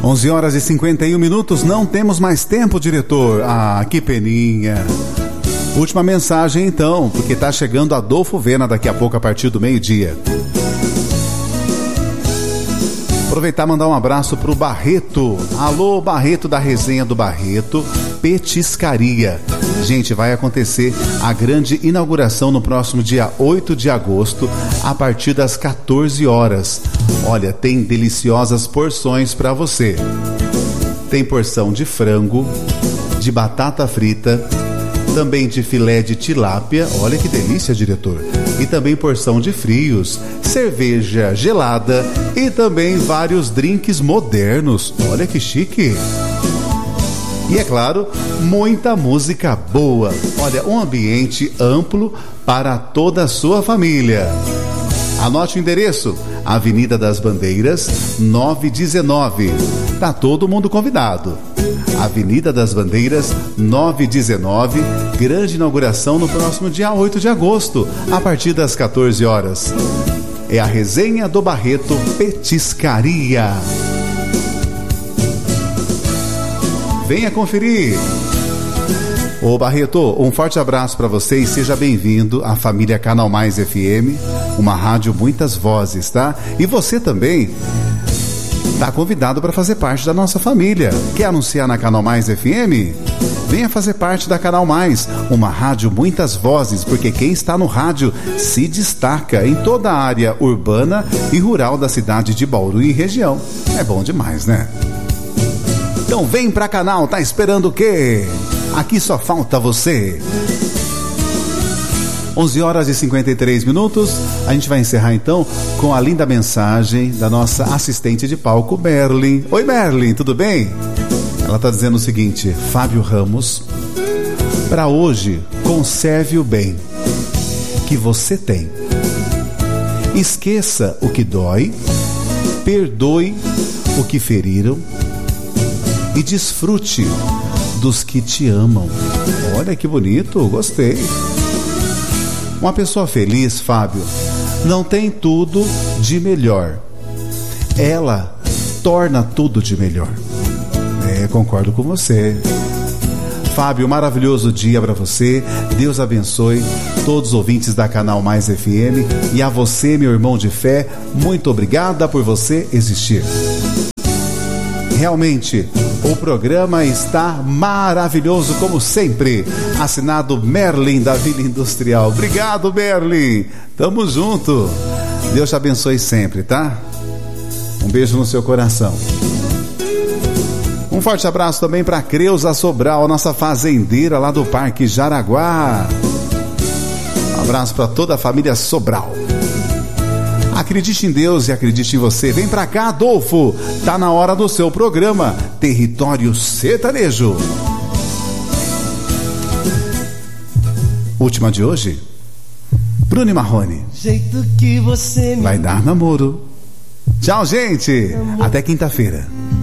11h51, não temos mais tempo, diretor. Ah, que peninha. Última mensagem então, porque tá chegando Adolfo Vena daqui a pouco a partir do meio-dia. Aproveitar e mandar um abraço pro Barreto. Alô, Barreto da Resenha do Barreto Petiscaria. Gente, vai acontecer a grande inauguração no próximo dia 8 de agosto, a partir das 14 horas. Olha, tem deliciosas porções para você. Tem porção de frango, de batata frita, também de filé de tilápia. Olha que delícia, diretor. E também porção de frios, cerveja gelada e também vários drinks modernos. Olha que chique. E é claro, muita música boa. Olha, um ambiente amplo para toda a sua família. Anote o endereço: Avenida das Bandeiras, 919. Tá todo mundo convidado. Avenida das Bandeiras, 919. Grande inauguração no próximo dia 8 de agosto, a partir das 14 horas. É a Resenha do Barreto Petiscaria. Venha conferir. Ô Barreto, um forte abraço para você e seja bem-vindo à família Canal Mais FM, uma rádio muitas vozes, tá? E você também tá convidado para fazer parte da nossa família. Quer anunciar na Canal Mais FM? Venha fazer parte da Canal Mais, uma rádio muitas vozes, porque quem está no rádio se destaca em toda a área urbana e rural da cidade de Bauru e região. É bom demais, né? Então vem pra Canal, tá esperando o quê? Aqui só falta você. 11h53. A gente vai encerrar então com a linda mensagem da nossa assistente de palco, Merlin. Oi, Merlin, tudo bem? Ela tá dizendo o seguinte: Fábio Ramos, para hoje, conserve o bem que você tem. Esqueça o que dói, perdoe o que feriram e desfrute dos que te amam. Olha que bonito, gostei. Uma pessoa feliz, Fábio, não tem tudo de melhor. Ela torna tudo de melhor. Concordo com você. Fábio, maravilhoso dia para você. Deus abençoe todos os ouvintes da Canal Mais FM. E a você, meu irmão de fé, muito obrigada por você existir. Realmente, o programa está maravilhoso como sempre. Assinado Merlin da Vila Industrial. Obrigado, Merlin. Tamo junto. Deus te abençoe sempre, tá? Um beijo no seu coração. Um forte abraço também para Creuza Sobral, nossa fazendeira lá do Parque Jaraguá. Um abraço para toda a família Sobral. Acredite em Deus e acredite em você. Vem pra cá, Adolfo. Tá na hora do seu programa Território Sertanejo. Última de hoje, Bruno e Marrone. Jeito que você me vai dar namoro. Tchau, gente. Até quinta-feira.